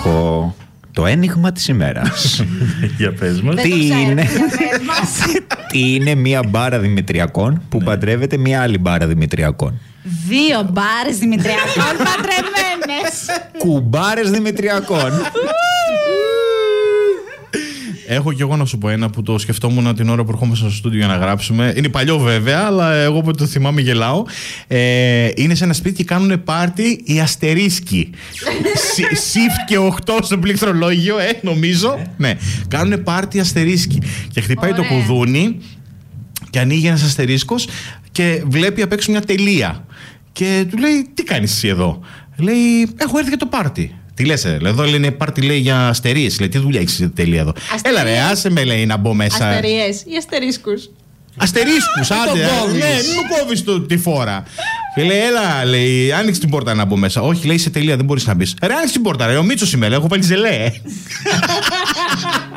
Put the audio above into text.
Έχω το ένιγμα της ημέρας. Για πες μας. Τι είναι μία μπάρα Δημητριακών που παντρεύεται μία άλλη μπάρα Δημητριακών? 2 μπάρες Δημητριακών παντρεμένες. Κουμπάρες Δημητριακών. Έχω κι εγώ να σου πω ένα που το σκεφτόμουν την ώρα που ερχόμαστε στο στούντιο για να γράψουμε. Είναι παλιό βέβαια, αλλά εγώ που το θυμάμαι γελάω. Είναι σε ένα σπίτι και κάνουν πάρτι οι αστερίσκοι. Shift και 8 στο πληκτρολόγιο, νομίζω. Ναι, κάνουν πάρτι αστερίσκοι. Και χτυπάει το κουδούνι και ανοίγει ένας αστερίσκος και βλέπει απ' έξω μια τελεία. Και του λέει, τι κάνεις εσύ εδώ? Λέει, έχω έρθει για το πάρτι. Τι λες, εδώ λένε πάρτι, λέει, για αστερίες. Λέει, τι δουλειά έχεις τελεία εδώ? Έλα ρε, άσε με, λέει, να μπω μέσα. Αστερίες ή αστερίσκους? Αστερίσκους, άντε. Ναι, μην μου κόβεις τη φόρα. Και λέει, έλα, λέει, άνοιξε την πόρτα να μπω μέσα. Όχι, λέει, σε τελεία, δεν μπορείς να μπεις. Ρε, άνοιξε την πόρτα, ρε, ο Μίτσος είμαι, λέει, έχω πάλι ζελέ.